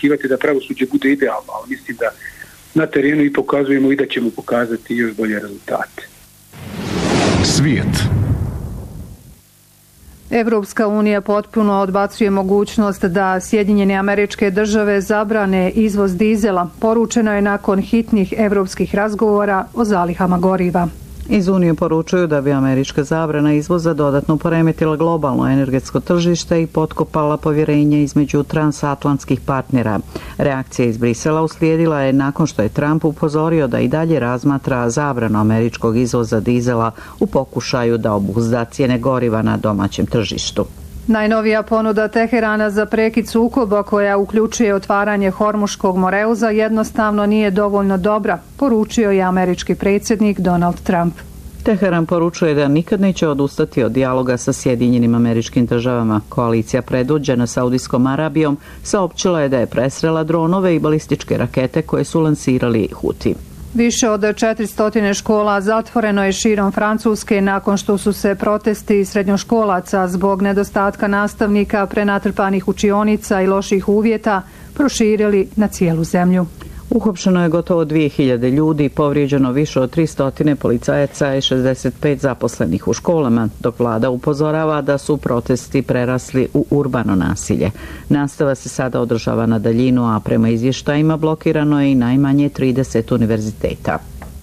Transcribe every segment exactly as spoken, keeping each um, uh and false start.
očekivati da pravosuđe bude idealno, ali mislim da na terenu i pokazujemo i da ćemo pokazati još bolje rezultate. Svijet. Evropska unija potpuno odbacuje mogućnost da Sjedinjene Američke Države zabrane izvoz dizela. Poručeno je nakon hitnih evropskih razgovora o zalihama goriva. Iz Unije poručuju da bi američka zabrana izvoza dodatno poremetila globalno energetsko tržište i potkopala povjerenje između transatlantskih partnera. Reakcija iz Brisela uslijedila je nakon što je Trump upozorio da i dalje razmatra zabranu američkog izvoza dizela u pokušaju da obuzda cijene goriva na domaćem tržištu. Najnovija ponuda Teherana za prekid sukoba koja uključuje otvaranje Hormuškog moreuza jednostavno nije dovoljno dobra, poručio je američki predsjednik Donald Trump. Teheran poručuje da nikad neće odustati od dijaloga sa Sjedinjenim Američkim Državama. Koalicija predvođena Saudijskom Arabijom saopćila je da je presrela dronove i balističke rakete koje su lansirali Huti. Više od četiristo škola zatvoreno je širom Francuske nakon što su se protesti srednjoškolaca zbog nedostatka nastavnika, prenatrpanih učionica i loših uvjeta proširili na cijelu zemlju. Uhopšeno je gotovo dvije hiljade ljudi, povrijeđeno više od tristo policajaca i šezdeset pet zaposlenih u školama, dok vlada upozorava da su protesti prerasli u urbano nasilje. Nastava se sada održava na daljinu, a prema izvještajima blokirano je i najmanje trideset univerziteta.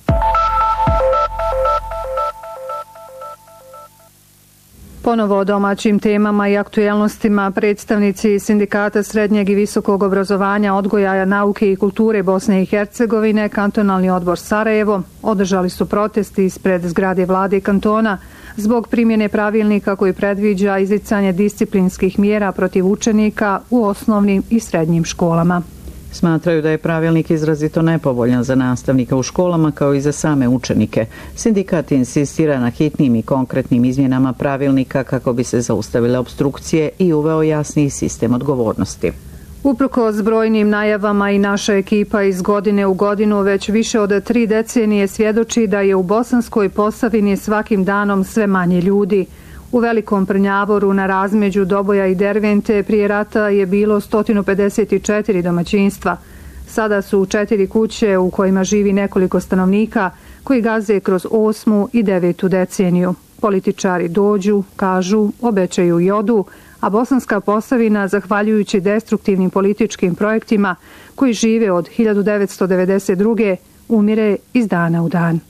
Ponovo o domaćim temama i aktuelnostima predstavnici Sindikata srednjeg i visokog obrazovanja, odgoja, nauke i kulture Bosne i Hercegovine, Kantonalni odbor Sarajevo, održali su protesti ispred zgrade vlade kantona zbog primjene pravilnika koji predviđa izricanje disciplinskih mjera protiv učenika u osnovnim i srednjim školama. Smatraju da je pravilnik izrazito nepovoljan za nastavnika u školama kao i za same učenike. Sindikat insistira na hitnim i konkretnim izmjenama pravilnika kako bi se zaustavile obstrukcije i uveo jasniji sistem odgovornosti. Uprkos brojnim najavama i naša ekipa iz godine u godinu već više od tri decenije svjedoči da je u Bosanskoj Posavini svakim danom sve manje ljudi. U Velikom Prnjavoru na razmeđu Doboja i Dervente prije rata je bilo sto pedeset četiri domaćinstva. Sada su četiri kuće u kojima živi nekoliko stanovnika koji gaze kroz osmu i devetu deceniju. Političari dođu, kažu, obećaju i odu, a Bosanska Posavina, zahvaljujući destruktivnim političkim projektima koji žive od hiljadu devetsto devedeset druge. umire iz dana u dan.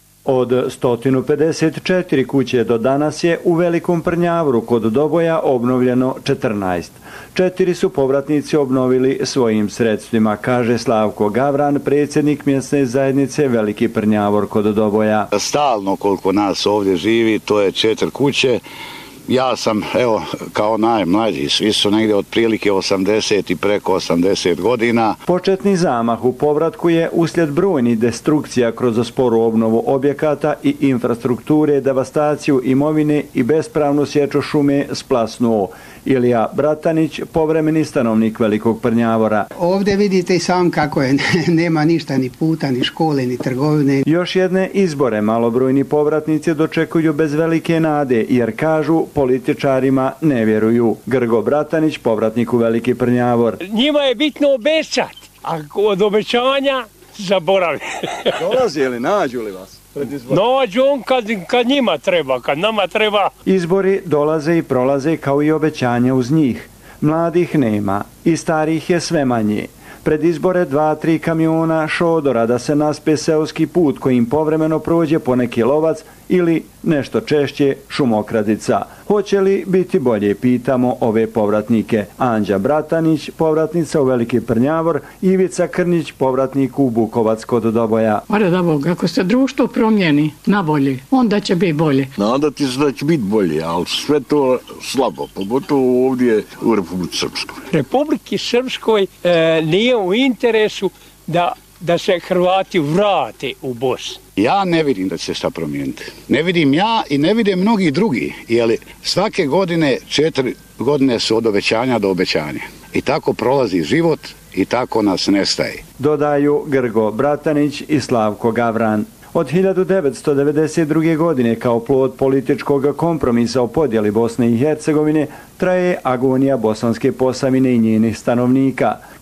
Od sto pedeset četiri kuće do danas je u Velikom Prnjavru kod Doboja obnovljeno četrnaest. Četiri su povratnici obnovili svojim sredstvima, kaže Slavko Gavran, predsjednik mjesne zajednice Veliki Prnjavor kod Doboja. Stalno koliko nas ovdje živi, to je četiri kuće. Ja sam, evo, kao najmlađi, svi su negdje otprilike osamdeset i preko osamdeset godina. Početni zamah u povratku je uslijed brojnih destrukcija kroz sporu obnovu objekata i infrastrukture, devastaciju imovine i bespravnu sječu šume splasnuo. Ilija Bratanić, povremeni stanovnik Velikog Prnjavora. Ovdje vidite i sam kako je, nema ništa, ni puta, ni škole, ni trgovine. Još jedne izbore malobrojni povratnici dočekuju bez velike nade, jer kažu političarima ne vjeruju. Grgo Bratanić, povratnik u Veliki Prnjavor. Njima je bitno obećati, a od obećanja zaboravi. Dolazi li, nađu li vas? Nađu on kad, kad njima treba, kad nama treba. Izbori dolaze i prolaze kao i obećanja uz njih. Mladih nema i starih je sve manje. Pred izbore dva, tri kamiona šodora da se naspe seoski put kojim povremeno prođe poneki lovac ili nešto češće šumokradica. Hoće li biti bolje, pitamo ove povratnike. Anđa Bratanić, povratnica u Veliki Prnjavor, Ivica Krnić, povratnik u Bukovac kod Doboja. Mora da Bog, ako se društvo promijeni na bolje, onda će biti bolje. Nadati se da će biti bolje, ali sve to slabo, pogotovo ovdje u Republici Srpskoj. Republiki Srpskoj e, nije u interesu da da se Hrvati vrate u Bosnu. Ja ne vidim da će se šta promijeniti. Ne vidim ja i ne vidim mnogi drugi, jer svake godine četiri godine su od obećanja do obećanja. I tako prolazi život i tako nas nestaje. Dodaju Grgo Bratanić i Slavko Gavran. Od hiljadu devetsto devedeset druge. godine kao plod političkog kompromisa o podjeli Bosne i Hercegovine traje agonija Bosanske Posavine i njenih stanovnika.